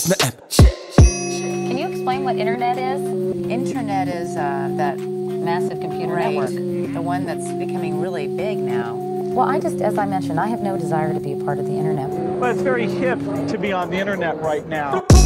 Can you explain what internet is? Internet is that Massive computer network. the one that's becoming really big now. Well, as I mentioned, I have no desire to be a part of the internet. Well, it's very hip to be on the internet right now.